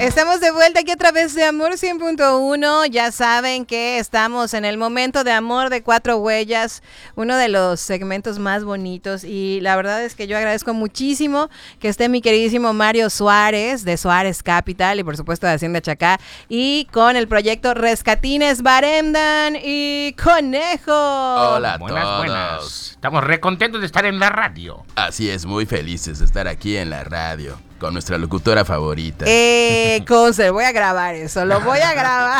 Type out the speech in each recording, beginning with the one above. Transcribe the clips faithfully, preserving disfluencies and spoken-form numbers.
Estamos de vuelta aquí a través de Amor cien punto uno. Ya saben que estamos en el momento de amor de Cuatro Huellas, uno de los segmentos más bonitos. Y la verdad es que yo agradezco muchísimo que esté mi queridísimo Mario Suárez, de Suárez Capital y por supuesto de Hacienda Chacá, y con el proyecto Rescatines Barendan y Conejo. Hola a buenas, todos. Buenas. Estamos re contentos de estar en la radio. Así es, muy felices de estar aquí en la radio con nuestra locutora favorita. Eh, Conce, voy a grabar eso, lo voy a grabar.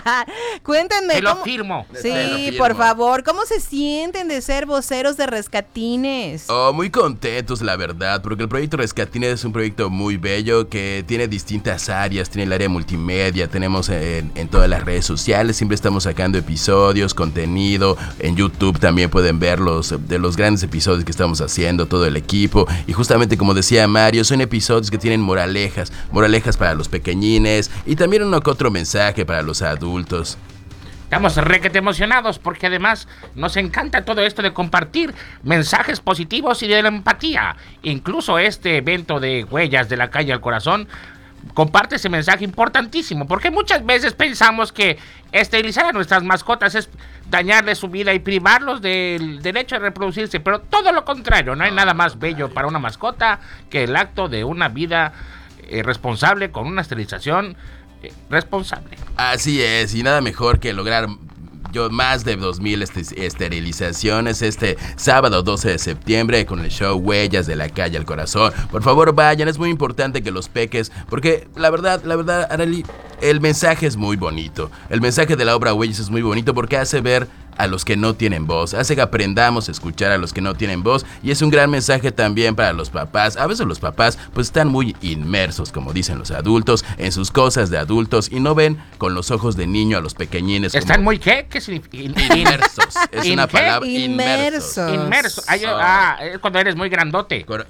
Cuéntenme. Te lo cómo... firmo. Sí, Te lo firmo. por favor, ¿cómo se sienten de ser voceros de Rescatines? Oh, muy contentos, la verdad, porque el proyecto Rescatines es un proyecto muy bello que tiene distintas áreas. Tiene el área multimedia, tenemos en, en todas las redes sociales, siempre estamos sacando episodios, contenido. En YouTube también pueden ver los, de los grandes episodios que estamos haciendo, todo el equipo. Y justamente como decía Mario, son episodios que tienen moralejas, moralejas para los pequeñines y también uno que otro mensaje para los adultos. Estamos requete emocionados porque además nos encanta todo esto de compartir mensajes positivos y de la empatía. Incluso este evento de Huellas de la Calle al Corazón comparte ese mensaje importantísimo, porque muchas veces pensamos que esterilizar a nuestras mascotas es dañarles su vida y privarlos del derecho a reproducirse, pero todo lo contrario, no hay nada más bello para una mascota que el acto de una vida eh, responsable con una esterilización eh, responsable. Así es, y nada mejor que lograr yo más de dos mil este, esterilizaciones este sábado doce de septiembre con el show Huellas de la Calle al Corazón. Por favor vayan, es muy importante que los peques, porque la verdad, la verdad, Arely, el mensaje es muy bonito. El mensaje de la obra Huellas es muy bonito porque hace ver a los que no tienen voz, hace que aprendamos a escuchar a los que no tienen voz, y es un gran mensaje también para los papás. A veces los papás pues están muy inmersos, como dicen los adultos, en sus cosas de adultos y no ven con los ojos de niño a los pequeñines. ¿Están como... muy qué? ¿Qué significa? Inmersos. Es ¿In una qué? palabra. Inmersos. Inmerso. Ay, Oh. ah, es cuando eres muy grandote. Cor-